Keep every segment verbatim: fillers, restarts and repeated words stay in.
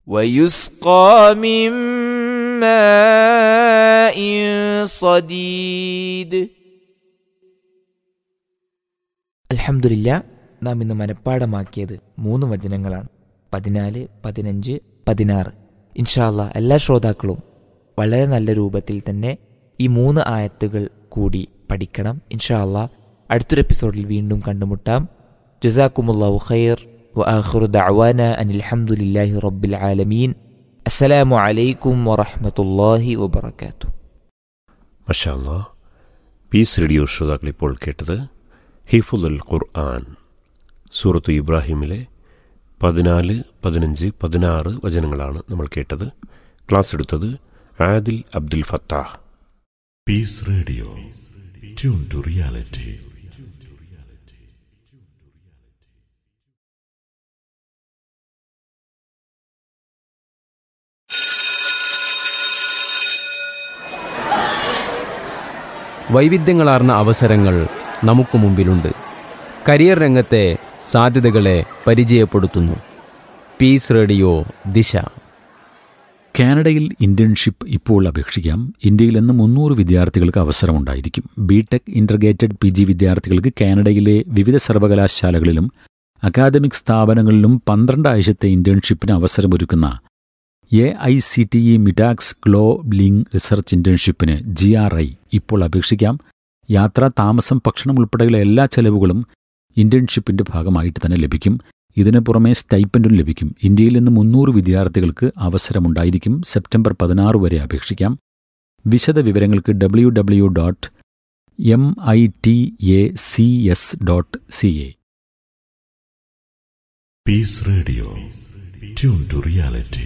ويسقى من ماء صديد. അൽഹംദുലില്ലാ, നാം ഇന്ന് മനഃപ്പാഠമാക്കിയത് മൂന്ന് വചനങ്ങളാണ്. പതിനാല്, പതിനഞ്ച്, പതിനാറ്. ഇൻഷാ അല്ലാഹ് എല്ലാ ശ്രോതാക്കളും വളരെ നല്ല രൂപത്തിൽ തന്നെ ഈ മൂന്ന് ആയത്തുകൾ കൂടി പഠിക്കണം. ഇൻഷാ അല്ലാഹ് അടുത്തൊരു എപ്പിസോഡിൽ വീണ്ടും കണ്ടുമുട്ടാം. ജസാക്കുമുല്ലാഹു ഖൈർ. വആഖിറു ദഅവാന അനിൽ ഹംദുലില്ലാഹി റബ്ബിൽ ആലമീൻ. അസ്സലാമു അലൈക്കും വറഹ്മത്തുള്ളാഹി വബറകാതുഹു. മാഷാ അല്ലാഹ്. പീസ് റേഡിയോ ശ്രോതാക്കൾ ഇപ്പോൾ കേട്ടത് ഹിഫ്ളുൽ ഖുർആൻ, സൂറത്ത് ഇബ്രാഹിമിലെ പതിനാല്, പതിനഞ്ച്, പതിനാറ് വചനങ്ങളാണ് നമ്മൾ കേട്ടത്. ക്ലാസ് എടുത്തത് Adil Abdul Fattah. Piece radio, tune to reality. വൈവിധ്യങ്ങളാർന്ന അവസരങ്ങൾ നമുക്ക് മുമ്പിലുണ്ട്. കരിയർ രംഗത്തെ സാധ്യതകളെ പരിചയപ്പെടുത്തുന്നു പീസ് റേഡിയോ ദിശ. കാനഡയിൽ ഇന്റേൺഷിപ്പ് ഇപ്പോൾ അപേക്ഷിക്കാം. ഇന്ത്യയിൽ നിന്ന് മുന്നൂറ് വിദ്യാർത്ഥികൾക്ക് അവസരമുണ്ടായിരിക്കും. ബിടെക്, ഇന്റർഗ്രേറ്റഡ് പി ജി വിദ്യാർത്ഥികൾക്ക് കാനഡയിലെ വിവിധ സർവകലാശാലകളിലും അക്കാദമിക് സ്ഥാപനങ്ങളിലും പന്ത്രണ്ട് ആഴ്ചത്തെ ഇന്റേൺഷിപ്പിന് അവസരമൊരുക്കുന്ന A I C T E മിഡാക്സ് ഗ്ലോബലിംഗ് research ഇന്റേൺഷിപ്പിന് G R I ഇപ്പോൾ അപേക്ഷിക്കാം. യാത്ര, താമസം, ഭക്ഷണം ഉൾപ്പെടെയുള്ള എല്ലാ ചെലവുകളും ഇന്റേൺഷിപ്പിന്റെ ഭാഗമായിട്ട് തന്നെ ലഭിക്കും. ഇതിനു പുറമെ സ്റ്റൈപ്പൻഡും ലഭിക്കും. ഇന്ത്യയിൽ നിന്ന് മുന്നൂറ് വിദ്യാർത്ഥികൾക്ക് അവസരമുണ്ടായിരിക്കും. സെപ്റ്റംബർ പതിനാറ് വരെ അപേക്ഷിക്കാം. വിശദ വിവരങ്ങൾക്ക് W W dot M I T A C S dot C A. Piece radio, tune to reality.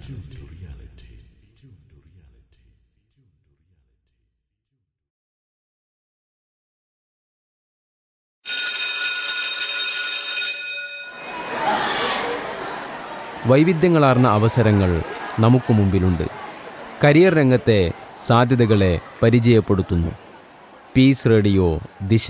വൈവിധ്യങ്ങളാർന്ന അവസരങ്ങൾ നമുക്ക് മുമ്പിലുണ്ട്. കരിയർ രംഗത്തെ സാധ്യതകളെ പരിചയപ്പെടുത്തുന്നു പീസ് റേഡിയോ ദിശ.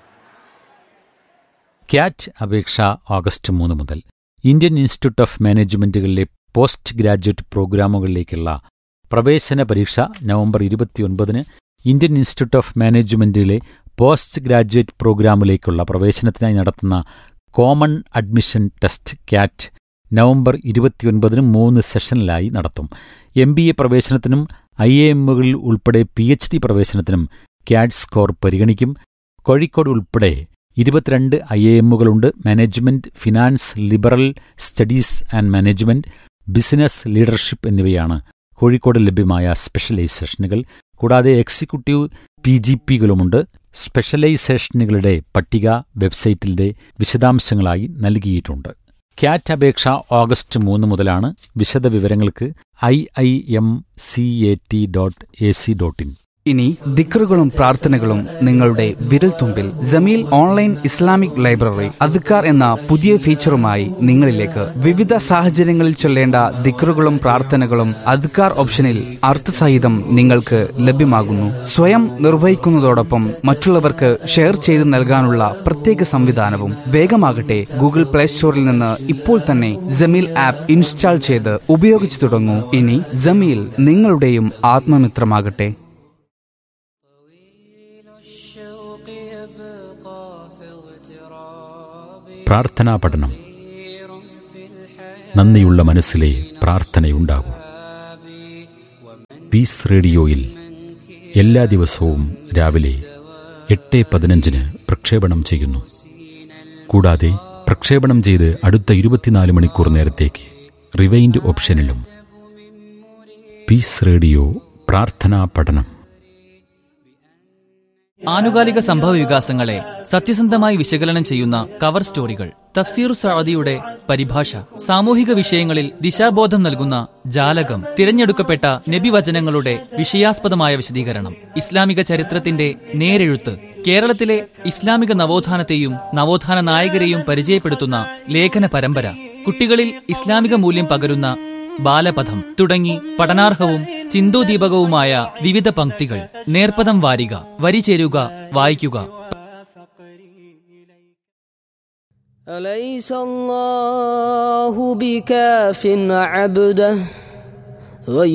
ക്യാറ്റ് അപേക്ഷ ഓഗസ്റ്റ് മൂന്ന് മുതൽ. Indian institute of മാനേജ്മെന്റുകളിലെ post graduate പ്രോഗ്രാമുകളിലേക്കുള്ള പ്രവേശന പരീക്ഷ നവംബർ ഇരുപത്തിയൊൻപതിന്. Indian institute of മാനേജ്മെന്റിലെ post graduate പ്രോഗ്രാമിലേക്കുള്ള പ്രവേശനത്തിനായി നടത്തുന്ന common admission test cat November ഇരുപത്തിയൊൻപതിന് മൂന്ന് സെഷനിലായി നടത്തും. M B A പ്രവേശനത്തിനും I A എമ്മുകളിൽ ഉൾപ്പെടെ P H D പ്രവേശനത്തിനും cat score പരിഗണിക്കും. കോഴിക്കോട് ഉൾപ്പെടെ ഇരുപത്തിരണ്ട് I A എമ്മുകളുണ്ട്. Management, finance, liberal studies and management, business, leadership എന്നിവയാണ് കോഴിക്കോട് ലഭ്യമായ സ്പെഷ്യലൈസേഷനുകൾ. കൂടാതെ എക്സിക്യൂട്ടീവ് പി ജി പികളുമുണ്ട്. സ്പെഷ്യലൈസേഷനുകളുടെ പട്ടിക വെബ്സൈറ്റിന്റെ വിശദാംശങ്ങളായി നൽകിയിട്ടുണ്ട്. ക്യാറ്റ് അപേക്ഷ ഓഗസ്റ്റ് മൂന്ന് മുതലാണ്. വിശദ വിവരങ്ങൾക്ക് I I M C A T dot A C dot in. ഇനി ദിക്റുകളും പ്രാർത്ഥനകളും നിങ്ങളുടെ വിരൽത്തുമ്പിൽ. ജമീൽ ഓൺലൈൻ ഇസ്ലാമിക് ലൈബ്രറി അദ്കാർ എന്ന പുതിയ ഫീച്ചറുമായി നിങ്ങളിലേക്ക്. വിവിധ സാഹചര്യങ്ങളിൽ ചൊല്ലേണ്ട ദിക്റുകളും പ്രാർത്ഥനകളും അദ്കാർ ഓപ്ഷനിൽ അർത്ഥസഹിതം നിങ്ങൾക്ക് ലഭ്യമാകുന്നു. സ്വയം നിർവഹിക്കുന്നതോടൊപ്പം മറ്റുള്ളവർക്ക് ഷെയർ ചെയ്ത് നൽകാനുള്ള പ്രത്യേക സംവിധാനവും. വേഗമാകട്ടെ, ഗൂഗിൾ പ്ലേ സ്റ്റോറിൽ നിന്ന് ഇപ്പോൾ തന്നെ ജമീൽ ആപ്പ് ഇൻസ്റ്റാൾ ചെയ്ത് ഉപയോഗിച്ചു തുടങ്ങൂ. ഇനി ജമീൽ നിങ്ങളുടെയും ആത്മമിത്രമാകട്ടെ. പ്രാർത്ഥനാ പഠനം. നന്ദിയുള്ള മനസ്സിലെ പ്രാർത്ഥനയുണ്ടാകൂ. പീസ് റേഡിയോയിൽ എല്ലാ ദിവസവും രാവിലെ എട്ട് പതിനഞ്ചിന് പ്രക്ഷേപണം ചെയ്യുന്നു. കൂടാതെ പ്രക്ഷേപണം ചെയ്ത് അടുത്ത ഇരുപത്തിനാല് മണിക്കൂർ നേരത്തേക്ക് റിവൈൻഡ് ഓപ്ഷനിലും. പീസ് റേഡിയോ പ്രാർത്ഥനാ പഠനം. ആനുകാലിക സംഭവ വികാസങ്ങളെ സത്യസന്ധമായി വിശകലനം ചെയ്യുന്ന കവർ സ്റ്റോറികൾ, തഫ്സീർ സഅദിയുടെ പരിഭാഷ, സാമൂഹിക വിഷയങ്ങളിൽ ദിശാബോധം നൽകുന്ന ജാലകം, തിരഞ്ഞെടുക്കപ്പെട്ട നബിവചനങ്ങളുടെ വിഷയാസ്പദമായ വിശദീകരണം, ഇസ്ലാമിക ചരിത്രത്തിന്റെ നേരെഴുത്ത്, കേരളത്തിലെ ഇസ്ലാമിക നവോത്ഥാനത്തെയും നവോത്ഥാന നായകരെയും പരിചയപ്പെടുത്തുന്ന ലേഖന പരമ്പര, കുട്ടികളിൽ ഇസ്ലാമിക മൂല്യം പകരുന്ന ബാലപഥം തുടങ്ങി പഠനാർഹവും ചിന്തോദീപകവുമായ വിവിധ പംക്തികൾ. നേർപ്പദം വാരിക, വരി ചേരുക, വായിക്കുക. أليس الله بكاف عبده